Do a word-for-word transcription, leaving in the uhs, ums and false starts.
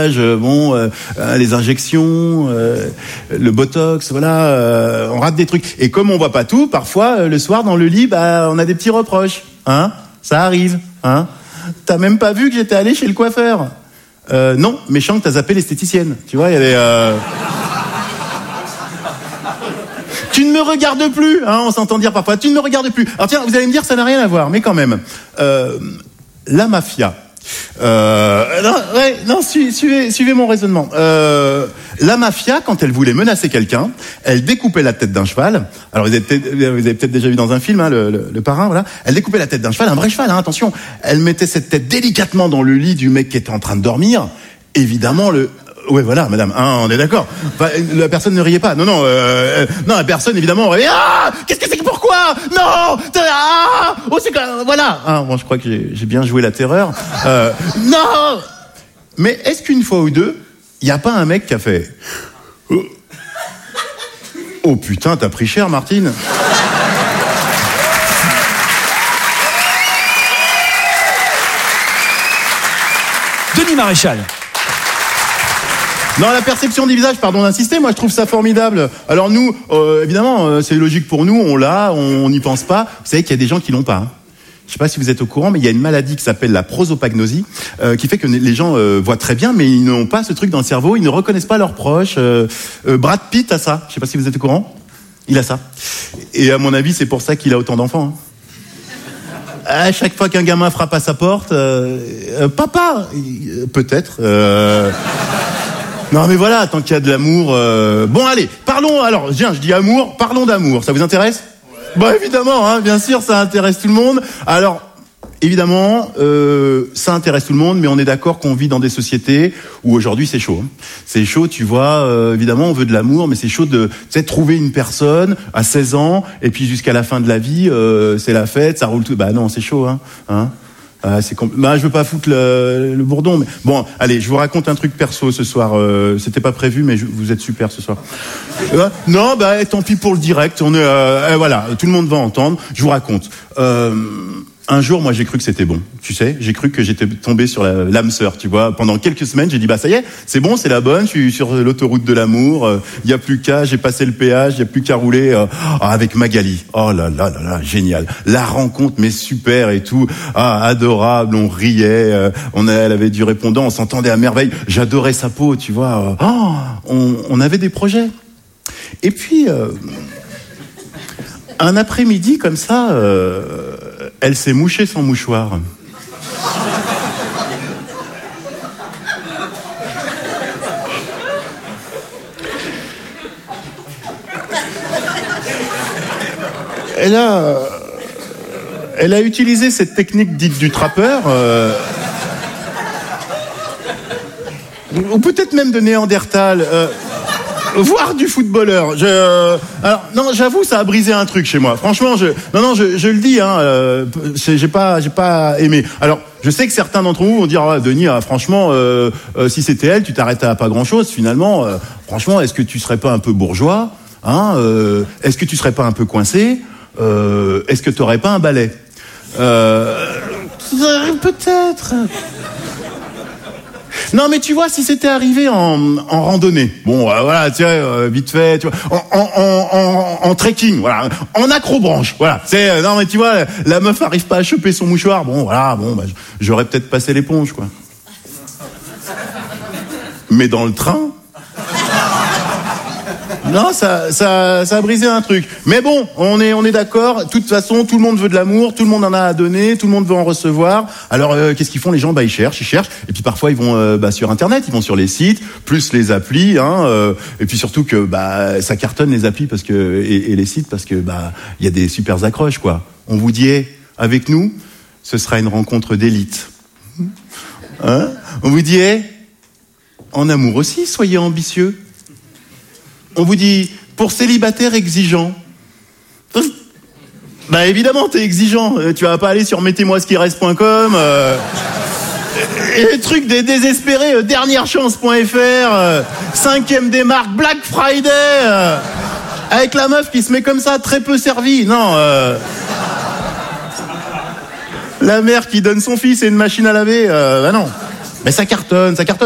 bon, euh, les injections, euh, le botox, voilà, euh, on rate des trucs. Et comme on voit pas tout, parfois euh, le soir dans le lit, bah on a des petits reproches, hein. Ça arrive, hein. T'as même pas vu que j'étais allé chez le coiffeur? Euh, non, méchant que t'as zappé l'esthéticienne. Tu vois, il y avait. Euh... Tu ne me regardes plus, hein, on s'entend dire parfois. Tu ne me regardes plus. Alors tiens, vous allez me dire, ça n'a rien à voir, mais quand même, euh, la mafia. Euh, non, ouais, non, su, suivez, suivez mon raisonnement. Euh, la mafia, quand elle voulait menacer quelqu'un, elle découpait la tête d'un cheval. Alors vous avez peut-être, vous avez peut-être déjà vu dans un film, hein, le, le, le parrain, voilà. Elle découpait la tête d'un cheval, un vrai cheval, hein, attention. Elle mettait cette tête délicatement dans le lit du mec qui était en train de dormir. Évidemment, le ouais, voilà, madame, hein, on est d'accord. Enfin, la personne ne riait pas. Non, non, euh, non, la personne, évidemment, aurait... Ah, qu'est-ce que c'est que pourquoi? Non, ah, oh, c'est que, voilà. Ah, bon, je crois que j'ai, j'ai bien joué la terreur. Euh, non. Mais est-ce qu'une fois ou deux, il y a pas un mec qui a fait... Oh putain, t'as pris cher, Martine. Denis Maréchal. Non, la perception des visages, pardon d'insister, moi je trouve ça formidable. Alors nous, euh, évidemment, euh, c'est logique pour nous, on l'a, on n'y pense pas. Vous savez qu'il y a des gens qui l'ont pas. Hein. Je sais pas si vous êtes au courant, mais il y a une maladie qui s'appelle la prosopagnosie, euh, qui fait que les gens euh, voient très bien, mais ils n'ont pas ce truc dans le cerveau, ils ne reconnaissent pas leurs proches. Euh, euh, Brad Pitt a ça, je sais pas si vous êtes au courant. Il a ça. Et à mon avis, c'est pour ça qu'il a autant d'enfants. Hein. À chaque fois qu'un gamin frappe à sa porte, euh, euh, papa, euh, peut-être... Euh... Non mais voilà, tant qu'il y a de l'amour... Euh... Bon allez, parlons, alors, viens, je dis amour, parlons d'amour, ça vous intéresse? Ouais. Bah évidemment, hein, bien sûr, ça intéresse tout le monde. Alors, évidemment, euh, ça intéresse tout le monde, mais on est d'accord qu'on vit dans des sociétés où aujourd'hui c'est chaud. Hein. C'est chaud, tu vois, euh, évidemment on veut de l'amour, mais c'est chaud de, tu sais, trouver une personne à seize ans, et puis jusqu'à la fin de la vie, euh, c'est la fête, ça roule tout... Bah non, c'est chaud, hein, hein. Ah, c'est compl... bah, je veux pas foutre le, le bourdon, mais bon, allez, je vous raconte un truc perso ce soir. Euh, c'était pas prévu, mais je... vous êtes super ce soir. Euh, non, bah, tant pis pour le direct. On est, euh, voilà, tout le monde va entendre. Je vous raconte. Euh, un jour, moi, j'ai cru que c'était bon. Tu sais, j'ai cru que j'étais tombé sur la, l'âme sœur. Tu vois, pendant quelques semaines, j'ai dit bah ça y est, c'est bon, c'est la bonne. Je suis sur l'autoroute de l'amour. Il euh, y a plus qu'à, j'ai passé le péage. Il y a plus qu'à rouler euh, avec Magali. Oh là là là là, génial. La rencontre, mais super et tout. Ah, adorable. On riait. Euh, on a, elle avait du répondant. On s'entendait à merveille. J'adorais sa peau. Tu vois. Oh, on, on avait des projets. Et puis. Euh, Un après-midi comme ça, euh, elle s'est mouchée son mouchoir. Elle a, elle a utilisé cette technique dite du trappeur, euh, ou peut-être même de Néandertal. Euh, Voire du footballeur. Je, euh, alors non, j'avoue, ça a brisé un truc chez moi. Franchement, je, non, non, je, je le dis, hein, euh, j'ai pas, j'ai pas aimé. Alors, je sais que certains d'entre vous vont dire, ah, Denis, ah, franchement, euh, euh, si c'était elle, tu t'arrêtes à pas grand-chose. Finalement, euh, franchement, est-ce que tu serais pas un peu bourgeois, hein euh, est-ce que tu serais pas un peu coincé, euh, est-ce que tu aurais pas un balai, euh, peut-être. Non, mais tu vois, si c'était arrivé en, en randonnée, bon, euh, voilà, tu vois, euh, vite fait, tu vois, en, en, en, en, en trekking, voilà, en acrobranche, voilà, c'est, euh, non, mais tu vois, la meuf arrive pas à choper son mouchoir, bon, voilà, bon, bah, j'aurais peut-être passé l'éponge, quoi. Mais dans le train, non, ça, ça, ça a brisé un truc. Mais bon, on est, on est d'accord. De toute façon, tout le monde veut de l'amour, tout le monde en a à donner, tout le monde veut en recevoir. Alors, euh, qu'est-ce qu'ils font les gens? Bah, ils cherchent, ils cherchent. Et puis parfois, ils vont euh, bah, sur Internet, ils vont sur les sites, plus les applis. Hein, euh, et puis surtout que bah, ça cartonne les applis parce que et, et les sites parce que bah, il y a des super accroches, quoi. On vous dit, hey, avec nous, ce sera une rencontre d'élite. Hein? On vous dit, hey, en amour aussi, soyez ambitieux. On vous dit, pour célibataire exigeant. Bah évidemment, t'es exigeant. Tu vas pas aller sur mettez-moi ce qui reste point com. Euh, et les trucs des désespérés, euh, dernière chance point f r, euh, cinquième des marques, Black Friday, euh, avec la meuf qui se met comme ça, très peu servie. Non. Euh, la mère qui donne son fils et une machine à laver. Euh, bah non. Mais ça cartonne, ça cartonne.